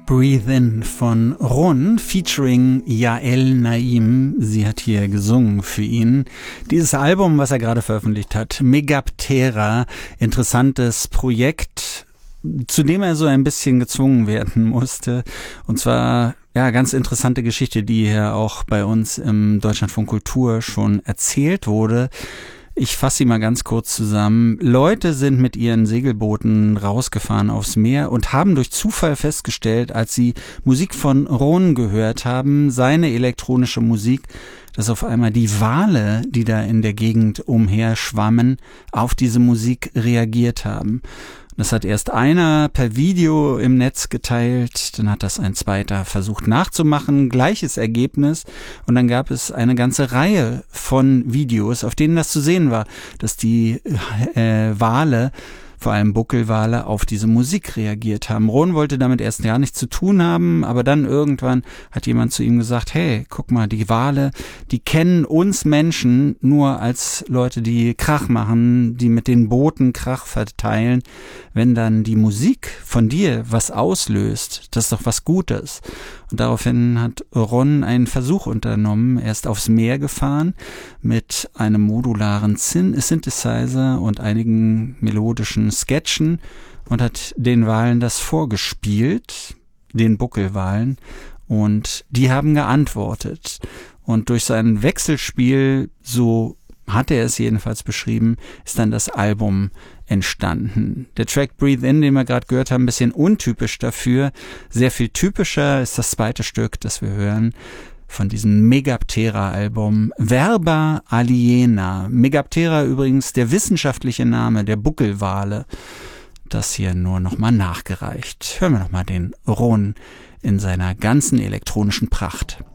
Breathe In von Ron featuring Yael Naim. Sie hat hier gesungen für ihn. Dieses Album, was er gerade veröffentlicht hat, Megaptera, interessantes Projekt, zu dem er so ein bisschen gezwungen werden musste. Und zwar, ja, ganz interessante Geschichte, die hier auch bei uns im Deutschlandfunk Kultur schon erzählt wurde. Ich fasse sie mal ganz kurz zusammen. Leute sind mit ihren Segelbooten rausgefahren aufs Meer und haben durch Zufall festgestellt, als sie Musik von Ron gehört haben, seine elektronische Musik, dass auf einmal die Wale, die da in der Gegend umherschwammen, auf diese Musik reagiert haben. Das hat erst einer per Video im Netz geteilt, dann hat das ein zweiter versucht nachzumachen, gleiches Ergebnis, und dann gab es eine ganze Reihe von Videos, auf denen das zu sehen war, dass die Wale, vor allem Buckelwale, auf diese Musik reagiert haben. Ron wollte damit erst gar nichts zu tun haben, aber dann irgendwann hat jemand zu ihm gesagt, hey, guck mal, die Wale, die kennen uns Menschen nur als Leute, die Krach machen, die mit den Booten Krach verteilen. Wenn dann die Musik von dir was auslöst, das ist doch was Gutes. Und daraufhin hat Ron einen Versuch unternommen. Er ist aufs Meer gefahren mit einem modularen Synthesizer und einigen melodischen Sketchen und hat den Walen das vorgespielt, den Buckelwalen, und die haben geantwortet. Und durch sein Wechselspiel, so hat er es jedenfalls beschrieben, ist dann das Album entstanden. Der Track Breathe In, den wir gerade gehört haben, ein bisschen untypisch dafür. Sehr viel typischer ist das zweite Stück, das wir hören, von diesem Megaptera-Album, Verba Aliena. Megaptera übrigens der wissenschaftliche Name der Buckelwale. Das hier nur nochmal nachgereicht. Hören wir nochmal den Ron in seiner ganzen elektronischen Pracht.